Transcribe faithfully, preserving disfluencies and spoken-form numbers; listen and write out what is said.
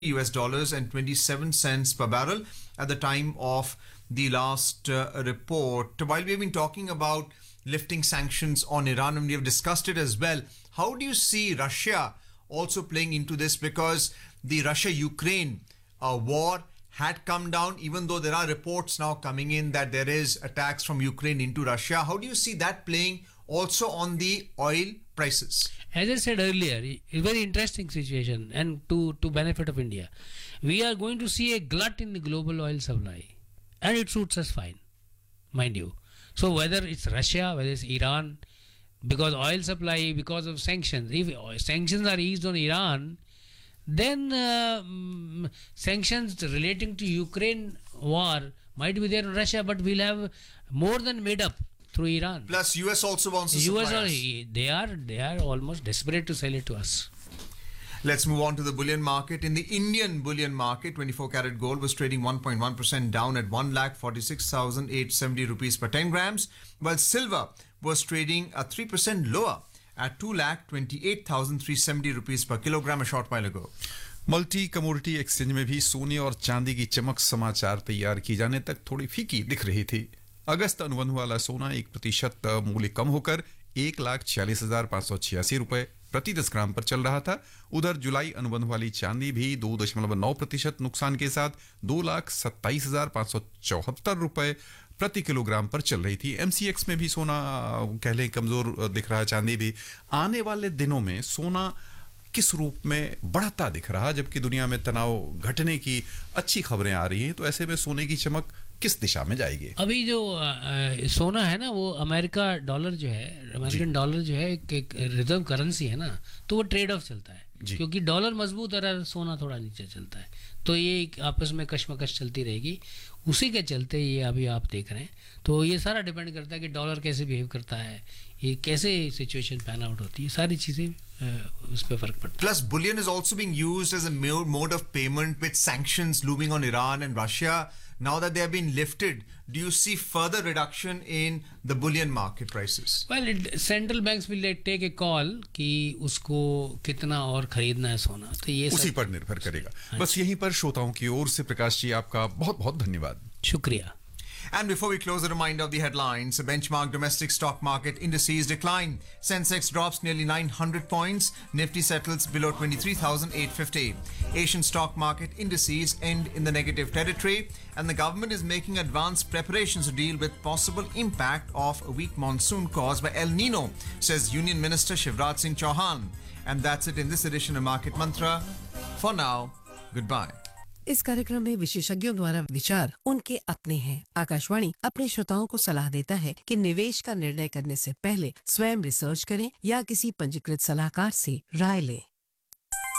U S dollars and twenty-seven cents per barrel at the time of the last uh, report. While we have been talking about lifting sanctions on Iran, and we have discussed it as well, how do you see Russia also playing into this? Because the Russia-Ukraine uh, war had come down, even though there are reports now coming in that there is attacks from Ukraine into Russia. How do you see that playing also on the oil prices? As I said earlier, a very interesting situation, and to, to benefit of India. We are going to see a glut in the global oil supply, and it suits us fine, mind you. So whether it's Russia, whether it's Iran, because oil supply, because of sanctions, if sanctions are eased on Iran, then uh, um, sanctions relating to Ukraine war might be there on Russia, but we'll have more than made up through Iran. Plus, U S also wants to supply U S are, us. they are they are almost desperate to sell it to us. Let's move on to the bullion market. In the Indian bullion market, twenty-four karat gold was trading one point one percent down at one lakh forty-six thousand eight hundred seventy rupees per ten grams, while silver was trading at three percent lower at two lakh twenty-eight thousand three hundred seventy rupees per kilogram a short while ago. Multi commodity exchange में भी सोने और चांदी की चमक समाचार तैयार की जाने तक थोड़ी फीकी दिख रही थी। अगस्त अनुबंध वाला सोना एक प्रतिशत मूल्य कम होकर एक लाख छियालीस हजार पाँच सौ छियासी रुपए प्रति दस ग्राम पर चल रहा था। उधर जुलाई अनुबंध वाली चांदी भी दो दशमलव नौ प्रतिशत नुकसान के साथ दो लाख सत्ताईस हजार पाँच सौ चौहत्तर रुपए प्रति किलोग्राम पर चल रही थी। एमसीएक्स में भी सोना कह लें कमजोर दिख रहा, चांदी भी। आने वाले दिनों में सोना किस रूप में बढ़ता दिख रहा, जबकि दुनिया में तनाव घटने की अच्छी खबरें आ रही हैं, तो ऐसे में सोने की चमक किस दिशा में जाएगी? अभी जो आ, आ, सोना है ना, वो अमेरिका डॉलर जो है, अमेरिकन डॉलर जो है एक, एक रिजर्व करेंसी है ना, तो वो ट्रेड ऑफ चलता है, क्योंकि डॉलर मजबूत और सोना थोड़ा नीचे चलता है, तो ये आपस में कशमकश चलती रहेगी। उसी के चलते ये अभी आप देख रहे हैं, तो ये सारा डिपेंड करता है कि डॉलर कैसे बिहेव करता है, ये कैसे सिचुएशन पैन आउट होती है, सारी चीजें उस पर फर्क पड़ता है। Plus, bullion is also being used as a mode of payment with sanctions looming on Iran and Russia. Now that they have been lifted, do you see further reduction in the bullion market prices? Well, it, central banks will take a call कि उसको कितना और खरीदना है सोना, तो ये उसी पर निर्भर करेगा। बस यहीं पर श्रोताओं की ओर से प्रकाश जी आपका बहुत बहुत धन्यवाद। शुक्रिया। And before we close, a reminder of the headlines. The benchmark domestic stock market indices decline. Sensex drops nearly nine hundred points. Nifty settles below twenty-three thousand eight hundred fifty. Asian stock market indices end in the negative territory. And the government is making advanced preparations to deal with possible impact of a weak monsoon caused by El Nino, says Union Minister Shivraj Singh Chauhan. And that's it in this edition of Market Mantra. For now, goodbye. इस कार्यक्रम में विशेषज्ञों द्वारा विचार उनके अपने हैं। आकाशवाणी अपने श्रोताओं को सलाह देता है कि निवेश का निर्णय करने से पहले स्वयं रिसर्च करें या किसी पंजीकृत सलाहकार से राय लें।